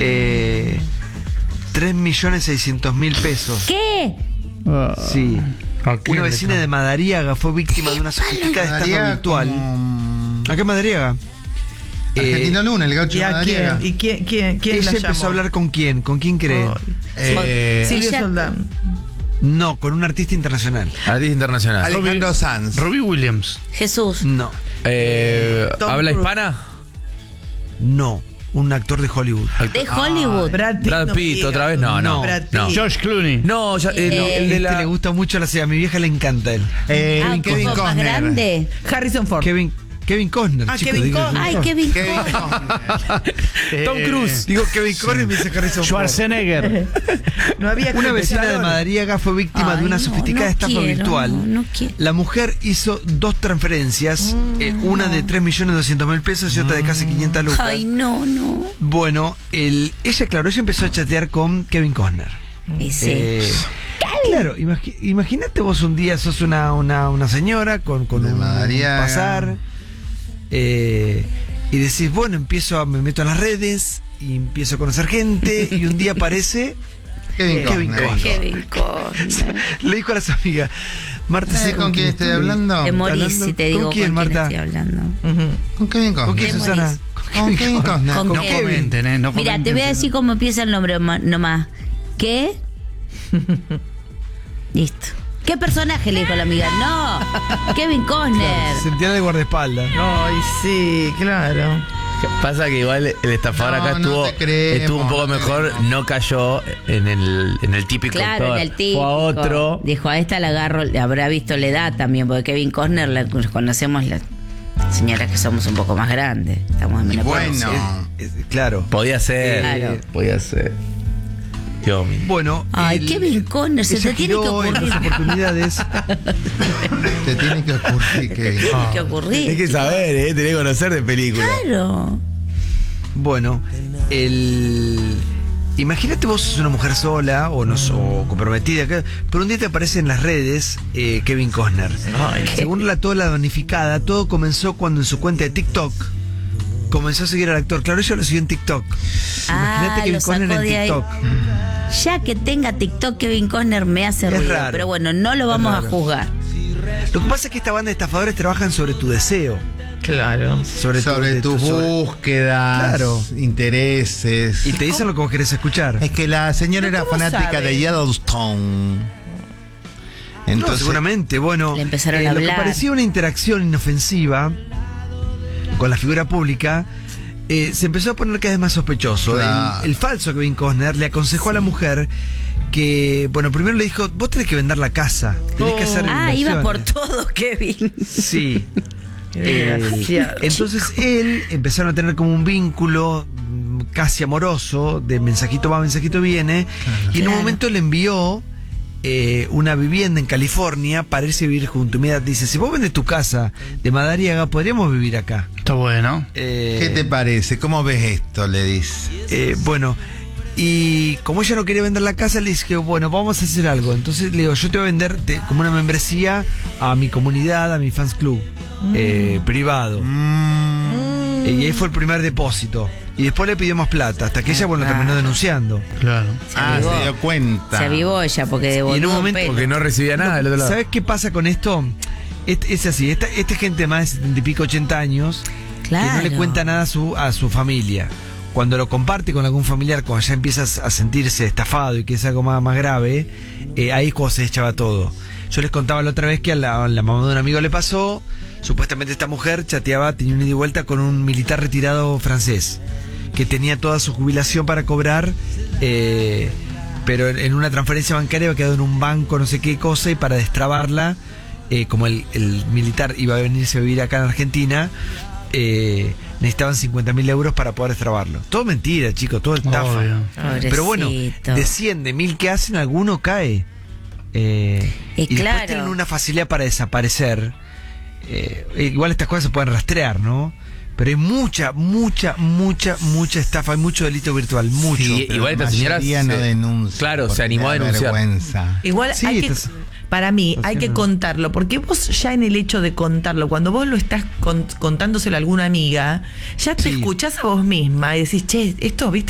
3.600.000 pesos. ¿Qué? Sí. Una vecina de Madariaga fue víctima de una sofisticada estafa virtual. ¿A qué Madariaga? Argentino Luna, el gaucho de Madariaga. ¿Y quién Ella la empezó llamó? a hablar con quién. ¿Con quién cree? Silvio Ella- Soldán. No, con un artista internacional. Artista internacional. Alejandro Sanz. Robbie Williams. Jesús. No. Tom ¿Habla Cruise. hispana? No. Un actor de Hollywood. De Hollywood. Brad Pitt, Brad no Pitt, digas. otra vez. No. Brad Pitt. No. George Clooney. No, ya, el de Este la. le gusta mucho la serie. A mi vieja le encanta él. Ah, un Kevin poco más Costner. grande. Harrison Ford. Kevin Costner. Ah, chicos, Kevin digo, Costner. Ay, Kevin Kevin Costner. Tom Cruise. Digo Kevin Costner y me dice Harrison Ford. Schwarzenegger. No había Una vecina de Stallone. Madariaga fue víctima Ay, de una no, sofisticada no estafa quiero, virtual. no quiero. La mujer hizo 2 transferencias, una de 3.200.000 pesos y otra de casi 500 lucas. Ay, no. Bueno, ella empezó a chatear con Kevin Costner. Y sí. Claro, imagínate vos un día sos una señora con De un Madariaga. pasar y decís, bueno, me meto en las redes y empiezo a conocer gente y un día aparece Kevin Costner. Kevin Costner. le dijo a las amigas, Marta, ¿Sabes con quién estoy hablando? Te morís hablando? si te digo ¿Con quién, Marta? estoy hablando. Con Kevin ¿Con quién, Costner. Susana? Con Kevin Costner. Con No Kevin. comenten, no Mira, comenten. te voy a decir cómo empieza el nombre nomás. ¿Qué? Listo. ¿Qué personaje le dijo la amiga? No, Kevin Costner. Sentía de guardaespaldas. Ay, sí, claro. Pasa que igual el estafador No, acá no te creemos, estuvo un poco no te mejor, creemos. no cayó en el típico Claro, actor. en el típico. Fue a otro. Dijo, a esta la agarro, le habrá visto la edad también, porque Kevin Costner la conocemos las señoras que somos un poco más grandes. Estamos en menopausia. Bueno. Claro. Podía ser. Claro. Podía ser. Dios mío. Bueno, Ay, Kevin Costner, se ella te tiene que giró en ocurrir. las oportunidades. Te tiene que ocurrir que. Tiene que ocurrir. Hay que saber, tenés que conocer de película. Claro. Bueno, imagínate vos sos una mujer sola o comprometida, pero un día te aparece en las redes Kevin Costner. Según relató la damnificada, todo comenzó cuando en su cuenta de TikTok comenzó a seguir al actor. Claro, ella lo siguió en TikTok. Imagínate Kevin lo Costner sacó en de ahí. TikTok. Ya que tenga TikTok, Kevin Costner me hace Es ruido. raro. Pero bueno, no lo vamos a raro. juzgar. Lo que pasa es que esta banda de estafadores trabajan sobre tu deseo. Claro. Sobre tus búsquedas, Claro. intereses. Y te dicen lo que vos querés escuchar. Es que la señora era ¿Cómo fanática sabe? de Yellowstone. No, Entonces, seguramente, bueno, Le empezaron a lo que hablar. parecía una interacción inofensiva con la figura pública, se empezó a poner cada vez más sospechoso. Claro. El falso Kevin Costner le aconsejó a la mujer que, bueno, primero le dijo, vos tenés que vender la casa, tenés que hacer Ah, iba por inversiones". todo, Kevin. Sí. Qué desgraciado. Entonces él empezaron a tener como un vínculo casi amoroso, de mensajito va, mensajito viene, y en un Claro. momento le envió una vivienda en California para irse a vivir junto. Mira, dice, si vos vendes tu casa de Madariaga, podríamos vivir acá. Está bueno. ¿qué te parece? ¿Cómo ves esto? Le dice. Bueno, y como ella no quería vender la casa, le dije, bueno, vamos a hacer algo. Entonces le digo, yo te voy a vender como una membresía a mi comunidad, a mi fans club privado. Y ahí fue el primer depósito. Y después le pidió más plata, hasta que ella, bueno, terminó denunciando. Claro. Se dio cuenta. Se avivó ella porque devolvió Y en un momento- pelo. Porque no recibía nada del otro lado. ¿Sabes qué pasa con esto? Es así, esta gente de más de 70 y pico, 80 años, Claro. que no le cuenta nada a su familia. Cuando lo comparte con algún familiar, cuando ya empiezas a sentirse estafado y que es algo más grave, ahí es cuando se echaba todo. Yo les contaba la otra vez que a la mamá de un amigo le pasó, supuestamente esta mujer chateaba, tenía un ida y vuelta con un militar retirado francés, que tenía toda su jubilación para cobrar, pero en una transferencia bancaria había quedado en un banco no sé qué cosa, y para destrabarla, como el militar iba a venirse a vivir acá en Argentina, necesitaban 50.000 euros para poder destrabarlo. Todo mentira, chicos, todo estafa. Obvio. Pero bueno, Pobrecito. de 100, de 1000 que hacen, alguno cae. Y claro. después tienen una facilidad para desaparecer. Igual estas cosas se pueden rastrear, ¿no? Pero hay mucha estafa, hay mucho delito virtual, mucho. Sí, Pero igual la esta señora mayoría no denuncia. Claro, se porque animó a le da denunciar. vergüenza. Igual Sí, hay que, estás- para mí, hay que contarlo, porque vos ya en el hecho de contarlo, cuando vos lo estás contándoselo a alguna amiga, ya te Sí. escuchás a vos misma y decís, che, esto, viste,